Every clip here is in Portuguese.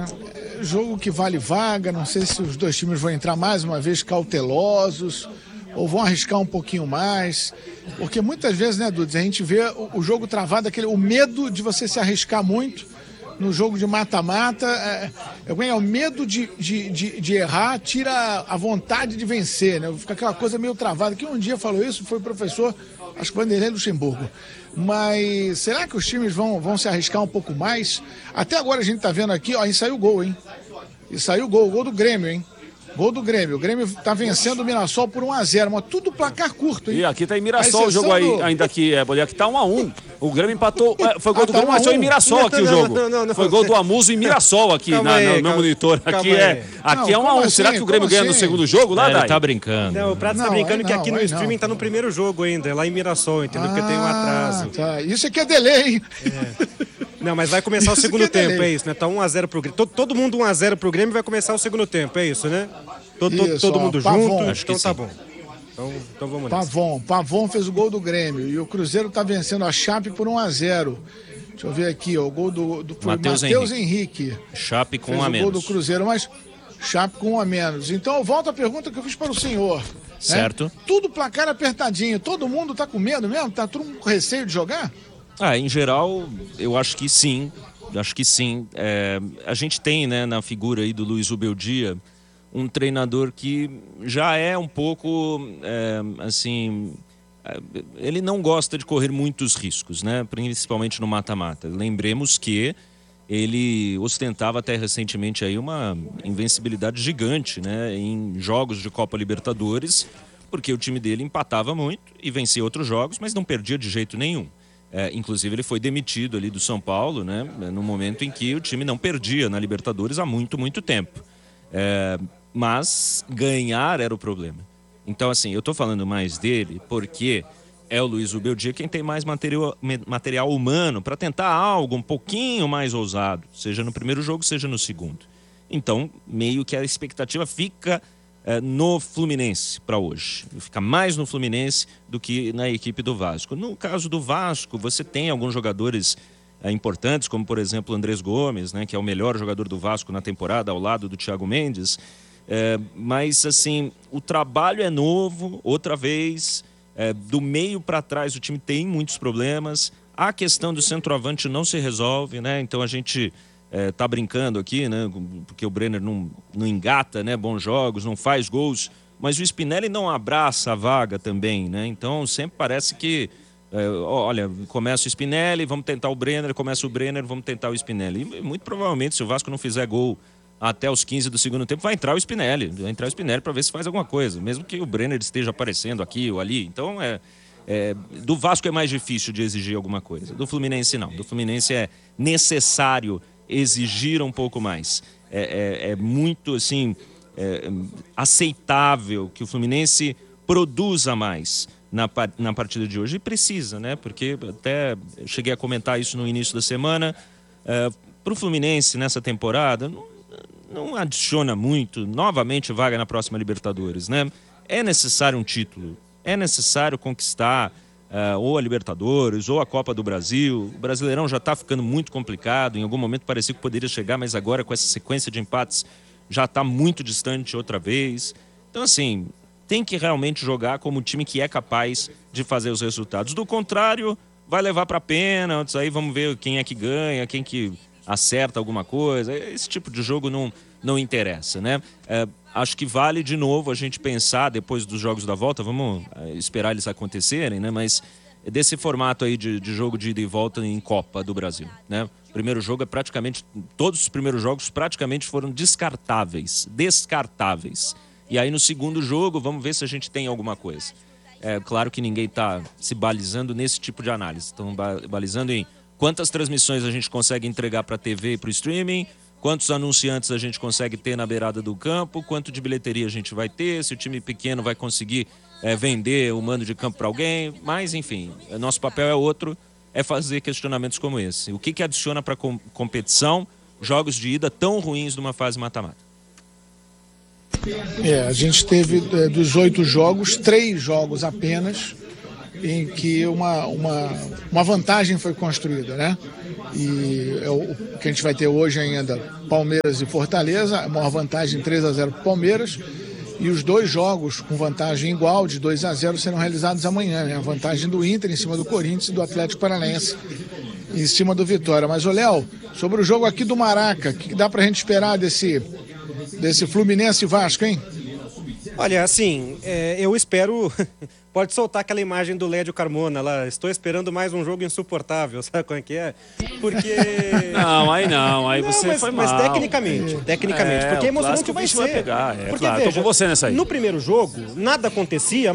né? Jogo que vale vaga, não sei se os dois times vão entrar mais uma vez cautelosos ou vão arriscar um pouquinho mais, porque muitas vezes, né, Dudes, a gente vê o jogo travado, o medo de você se arriscar muito no jogo de mata-mata, o medo de errar tira a vontade de vencer, né? Fica aquela coisa meio travada, que um dia falou isso, foi o professor, acho que Vanderlei Luxemburgo. Mas será que os times vão se arriscar um pouco mais? Até agora a gente tá vendo aqui, ó, e saiu o gol, hein? E saiu o gol do Grêmio, hein? Gol do Grêmio. O Grêmio tá vencendo o Mirassol por 1-0, mas tudo placar curto, hein? E aqui tá em Mirassol o jogo aí, ainda aqui, aqui tá 1-1. O Grêmio empatou, foi gol do Grêmio, mas foi em Mirassol aqui o jogo. Não. Foi gol do Amuso em Mirassol aqui, no meu monitor. Aqui é 1-1. Será que o Grêmio ganha no segundo jogo lá, Dai? Ele tá brincando. Não, o Prato tá brincando que aqui no streaming tá no primeiro jogo ainda, lá em Mirassol, entendeu? Porque tem um atraso. Tá. Isso aqui é delay, hein? Não, mas vai começar o segundo tempo, é isso, né? Tá 1-0 pro Grêmio. Todo mundo 1-0 pro Grêmio, vai começar o segundo tempo, é isso, né? Todo mundo Pavon, junto, então tá bom. Então vamos nessa. Pavon fez o gol do Grêmio e o Cruzeiro tá vencendo a Chape por 1-0. Deixa eu ver aqui, ó, o gol do Matheus Henrique. Chape com fez um a menos. O gol do Cruzeiro, mas Chape com um a menos. Então eu volto à pergunta que eu fiz para o senhor. Certo. Tudo placar apertadinho, todo mundo tá com medo mesmo? Tá todo mundo com receio de jogar? Em geral, eu acho que sim. A gente tem, né, na figura aí do Luiz Ubeldia, um treinador que já é um pouco, ele não gosta de correr muitos riscos, né? Principalmente no mata-mata. Lembremos que ele ostentava até recentemente aí uma invencibilidade gigante, né, em jogos de Copa Libertadores, porque o time dele empatava muito e vencia outros jogos, mas não perdia de jeito nenhum. Inclusive ele foi demitido ali do São Paulo, né, no momento em que o time não perdia na Libertadores há muito, muito tempo. Mas ganhar era o problema. Então, assim, eu estou falando mais dele porque é o Luiz Ubeldia quem tem mais material humano para tentar algo um pouquinho mais ousado, seja no primeiro jogo, seja no segundo. Então, meio que a expectativa fica no Fluminense para hoje. Fica mais no Fluminense do que na equipe do Vasco. No caso do Vasco, você tem alguns jogadores importantes, como, por exemplo, o Andrés Gomes, né, que é o melhor jogador do Vasco na temporada, ao lado do Thiago Mendes. Mas, assim, o trabalho é novo, outra vez, do meio para trás o time tem muitos problemas, a questão do centroavante não se resolve, né? Então a gente tá brincando aqui, né? Porque o Brenner não engata, né, bons jogos, não faz gols, mas o Spinelli não abraça a vaga também, né? Então sempre parece que, olha, começa o Spinelli, vamos tentar o Brenner, começa o Brenner, vamos tentar o Spinelli. E muito provavelmente, se o Vasco não fizer gol até os 15 do segundo tempo, vai entrar o Spinelli para ver se faz alguma coisa, mesmo que o Brenner esteja aparecendo aqui ou ali. Então, do Vasco é mais difícil de exigir alguma coisa. Do Fluminense, não. Do Fluminense é necessário exigir um pouco mais. É muito, assim, aceitável que o Fluminense produza mais na partida de hoje. E precisa, né? Porque até cheguei a comentar isso no início da semana. Para o Fluminense, nessa temporada, não adiciona muito, novamente, vaga na próxima Libertadores, né? É necessário um título, é necessário conquistar ou a Libertadores, ou a Copa do Brasil. O Brasileirão já está ficando muito complicado, em algum momento parecia que poderia chegar, mas agora com essa sequência de empates já está muito distante outra vez. Então, assim, tem que realmente jogar como um time que é capaz de fazer os resultados. Do contrário, vai levar para pênaltis, aí vamos ver quem é que ganha, quem que acerta alguma coisa. Esse tipo de jogo não interessa, né? Acho que vale de novo a gente pensar depois dos jogos da volta, vamos esperar eles acontecerem, né? Mas desse formato aí de jogo de ida e volta em Copa do Brasil, né? O primeiro jogo todos os primeiros jogos praticamente foram descartáveis. E aí no segundo jogo, vamos ver se a gente tem alguma coisa. Claro que ninguém está se balizando nesse tipo de análise. Estão balizando em quantas transmissões a gente consegue entregar para a TV e para o streaming, quantos anunciantes a gente consegue ter na beirada do campo, quanto de bilheteria a gente vai ter, se o time pequeno vai conseguir vender o mando de campo para alguém. Mas, enfim, nosso papel é outro, é fazer questionamentos como esse. O que adiciona para a competição jogos de ida tão ruins numa fase mata-mata? A gente teve dos 8 jogos, 3 jogos apenas em que uma vantagem foi construída, né? E é o que a gente vai ter hoje ainda, Palmeiras e Fortaleza, a maior vantagem 3-0 para o Palmeiras, e os 2 jogos com vantagem igual, de 2-0, serão realizados amanhã, né? A vantagem do Inter em cima do Corinthians e do Atlético Paranaense em cima do Vitória. Mas, Léo, sobre o jogo aqui do Maraca, o que dá pra gente esperar desse Fluminense e Vasco, hein? Olha, assim, eu espero... Pode soltar aquela imagem do Lédio Carmona lá. Estou esperando mais um jogo insuportável, sabe como é que é? Porque... Não, aí você foi mal. Mas tecnicamente, porque emocionante vai ser. Vai pegar, porque, claro, veja, tô com você nessa aí. No primeiro jogo, nada acontecia.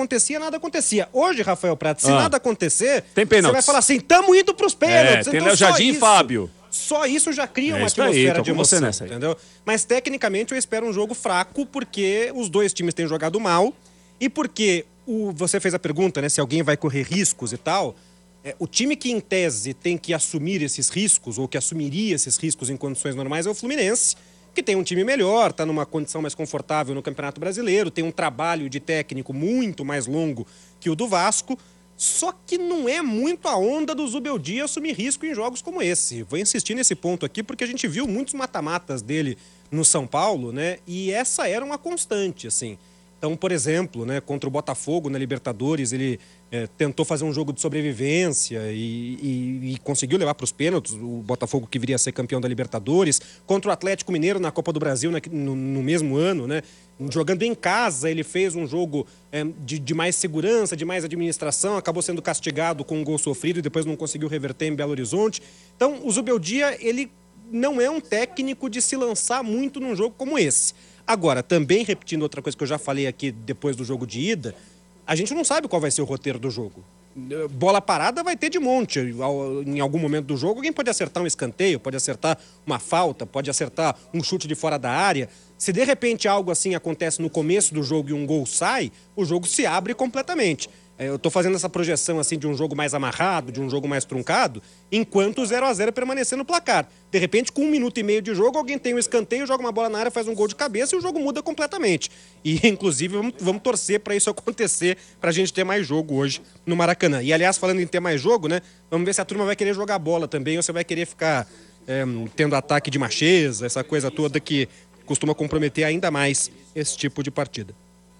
Hoje, Rafael Prata, se nada acontecer, tem pênaltis. Você vai falar assim, tamo indo pros pênaltis. Tem Léo Jardim e Fábio. Só isso já cria uma atmosfera de emoção, nessa aí. Entendeu? Mas tecnicamente eu espero um jogo fraco, porque os 2 times têm jogado mal e porque você fez a pergunta, né, se alguém vai correr riscos e tal. O time que, em tese, tem que assumir esses riscos, ou que assumiria esses riscos em condições normais, é o Fluminense, que tem um time melhor, está numa condição mais confortável no Campeonato Brasileiro, tem um trabalho de técnico muito mais longo que o do Vasco, só que não é muito a onda do Zubeldia assumir risco em jogos como esse. Vou insistir nesse ponto aqui, porque a gente viu muitos mata-matas dele no São Paulo, né, e essa era uma constante, assim. Então, por exemplo, né, contra o Botafogo na Libertadores, ele tentou fazer um jogo de sobrevivência e conseguiu levar para os pênaltis o Botafogo, que viria a ser campeão da Libertadores. Contra o Atlético Mineiro na Copa do Brasil no mesmo ano, né, jogando em casa, ele fez um jogo de mais segurança, de mais administração, acabou sendo castigado com um gol sofrido e depois não conseguiu reverter em Belo Horizonte. Então, o Zubeldia, ele não é um técnico de se lançar muito num jogo como esse. Agora, também repetindo outra coisa que eu já falei aqui depois do jogo de ida, a gente não sabe qual vai ser o roteiro do jogo. Bola parada vai ter de monte. Em algum momento do jogo, alguém pode acertar um escanteio, pode acertar uma falta, pode acertar um chute de fora da área. Se de repente algo assim acontece no começo do jogo e um gol sai, o jogo se abre completamente. Eu estou fazendo essa projeção assim de um jogo mais amarrado, de um jogo mais truncado, enquanto o 0-0 permanecer no placar. De repente, com 1 minuto e meio de jogo, alguém tem um escanteio, joga uma bola na área, faz um gol de cabeça e o jogo muda completamente. E, inclusive, vamos torcer para isso acontecer, para a gente ter mais jogo hoje no Maracanã. E, aliás, falando em ter mais jogo, né? Vamos ver se a turma vai querer jogar bola também ou se vai querer ficar tendo ataque de macheza, essa coisa toda que costuma comprometer ainda mais esse tipo de partida.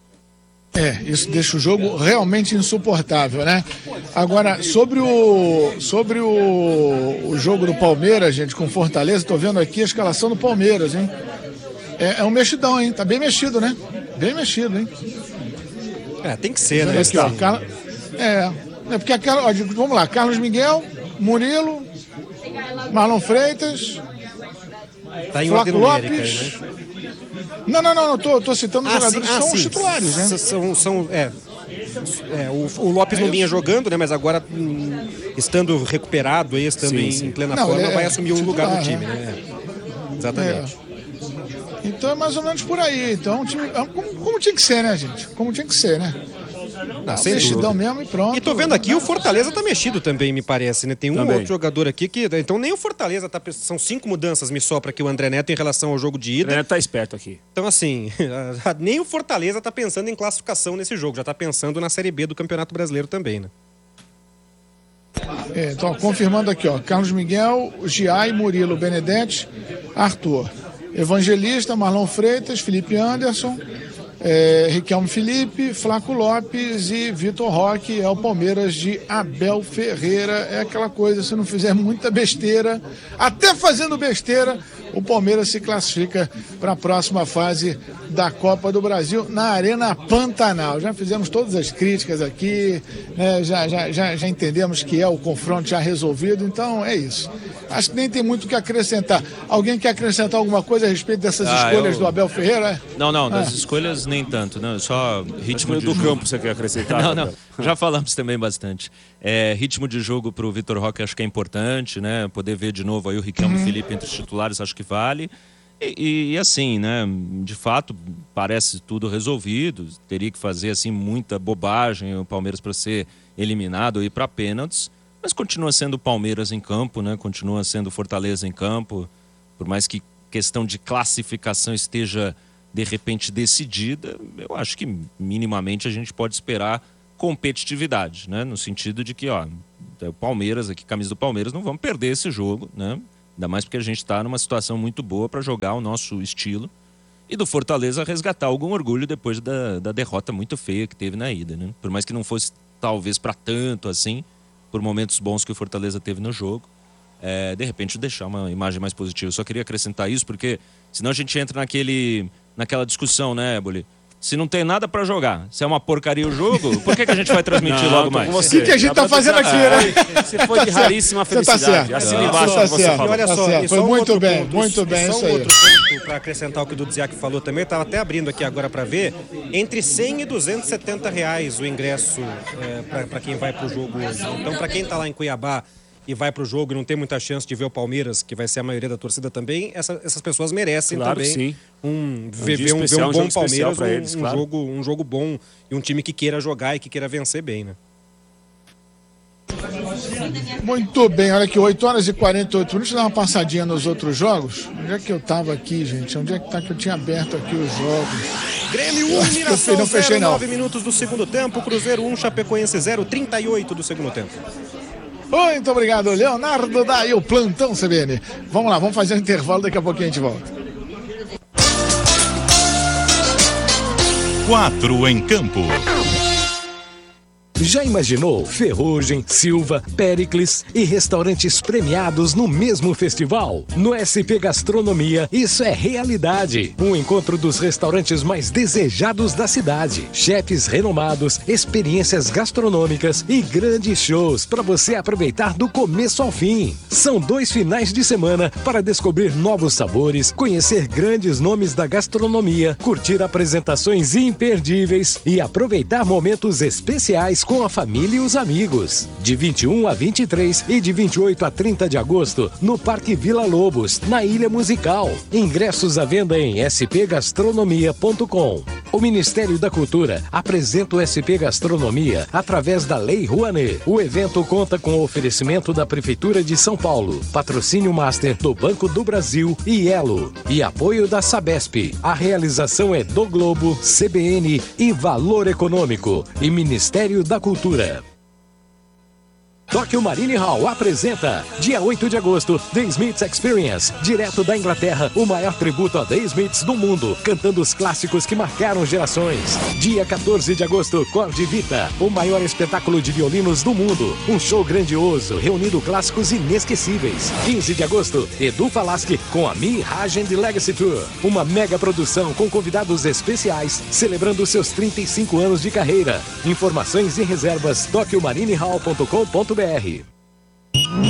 Isso deixa o jogo realmente insuportável, né? Agora, sobre o jogo do Palmeiras, gente, com Fortaleza, tô vendo aqui a escalação do Palmeiras, hein? É um mexidão, hein? Tá bem mexido, né? Bem mexido, hein? Tem que ser, né? Aqui, ó, porque vamos lá, Carlos Miguel, Murilo, Marlon Freitas, tá em Flávio Lopes... Né? Não, tô citando os jogadores que são os titulares, né? O Lopes não vinha jogando, né? Mas agora, estando recuperado, estando em plena forma, vai assumir um lugar no time, né? Exatamente. Então é mais ou menos por aí. Então, como tinha que ser, né, gente? Como tinha que ser, né? Mexidão mesmo e pronto. E tô vendo aqui, o Fortaleza tá mexido também, me parece, né? Tem outro jogador aqui que... Então nem o Fortaleza tá... São 5 mudanças, me sopra aqui o André Neto em relação ao jogo de ida. O André Neto tá esperto aqui. Então, assim, nem o Fortaleza tá pensando em classificação nesse jogo. Já tá pensando na Série B do Campeonato Brasileiro também, né? Então, confirmando aqui, ó. Carlos Miguel, Giai, Murilo, Benedetti, Arthur. Evangelista, Marlon Freitas, Felipe Anderson... Riquelme Felipe, Flaco Lopes e Vitor Roque. É o Palmeiras de Abel Ferreira. É aquela coisa, se não fizer muita besteira, até fazendo besteira, o Palmeiras se classifica para a próxima fase da Copa do Brasil na Arena Pantanal. Já fizemos todas as críticas aqui, né? Já entendemos que é o confronto já resolvido, então é isso. Acho que nem tem muito o que acrescentar. Alguém quer acrescentar alguma coisa a respeito dessas escolhas do Abel Ferreira? Não, das escolhas nem tanto, não. Só ritmo de do jogo. campo você quer acrescentar? Não. Já falamos também bastante. Ritmo de jogo para o Vitor Roque acho que é importante, né? Poder ver de novo aí o Riquelme Felipe entre os titulares acho que vale. E assim, né? De fato, parece tudo resolvido. Teria que fazer assim muita bobagem o Palmeiras para ser eliminado ou ir para pênaltis. Mas continua sendo o Palmeiras em campo, né? Continua sendo o Fortaleza em campo. Por mais que questão de classificação esteja, de repente, decidida, eu acho que minimamente a gente pode esperar competitividade, né? No sentido de que, o Palmeiras aqui, camisa do Palmeiras, não vamos perder esse jogo, né? Ainda mais porque a gente está numa situação muito boa para jogar o nosso estilo. E do Fortaleza resgatar algum orgulho depois da derrota muito feia que teve na ida, né? Por mais que não fosse talvez para tanto assim, por momentos bons que o Fortaleza teve no jogo, de repente deixar uma imagem mais positiva. Eu só queria acrescentar isso porque senão a gente entra naquela discussão, né, Éboli? Se não tem nada pra jogar, se é uma porcaria o jogo, por que a gente vai transmitir logo mais? O que a gente tá fazendo aqui, né? Você foi de raríssima felicidade. Assina embaixo o que você falou. Olha só, foi muito bem isso aí. Outro ponto para acrescentar o que o Dudziak falou também, eu tava até abrindo aqui agora para ver, entre 100 e 270 reais o ingresso para quem vai pro jogo hoje. Então, para quem tá lá em Cuiabá e vai pro jogo e não tem muita chance de ver o Palmeiras, que vai ser a maioria da torcida também, essas pessoas merecem também ver um bom Palmeiras, um jogo bom e um time que queira jogar e que queira vencer bem, né? Muito bem, olha aqui, 8 horas e 48 minutos, deixa eu dar uma passadinha nos outros jogos. Onde é que eu tava aqui, gente? Onde é que tá que eu tinha aberto aqui os jogos? Grêmio 1, Mirassol 0, 9 minutos do segundo tempo, Cruzeiro 1, Chapecoense 0, 38 do segundo tempo. Muito obrigado, Leonardo, daí o plantão CBN. Vamos lá, vamos fazer um intervalo, daqui a pouquinho a gente volta. 4 em campo. Já imaginou Ferrugem, Silva, Péricles e restaurantes premiados no mesmo festival? No SP Gastronomia, isso é realidade. Um encontro dos restaurantes mais desejados da cidade. Chefes renomados, experiências gastronômicas e grandes shows para você aproveitar do começo ao fim. São 2 finais de semana para descobrir novos sabores, conhecer grandes nomes da gastronomia, curtir apresentações imperdíveis e aproveitar momentos especiais com a família e os amigos. De 21 a 23 e de 28 a 30 de agosto, no Parque Vila Lobos, na Ilha Musical. Ingressos à venda em spgastronomia.com. O Ministério da Cultura apresenta o SP Gastronomia através da Lei Rouanet. O evento conta com o oferecimento da Prefeitura de São Paulo, patrocínio master do Banco do Brasil e Elo, e apoio da Sabesp. A realização é do Globo, CBN e Valor Econômico e Ministério da Cultura. Tokyo Marine Hall apresenta, dia 8 de agosto, The Smiths Experience, direto da Inglaterra, o maior tributo a The Smiths do mundo, cantando os clássicos que marcaram gerações. Dia 14 de agosto, Cord Vita, o maior espetáculo de violinos do mundo, um show grandioso, reunindo clássicos inesquecíveis. 15 de agosto, Edu Falaschi com a Mi Ragem Legacy Tour, uma mega produção com convidados especiais, celebrando seus 35 anos de carreira. Informações e reservas, tokyomarineHall.com.br.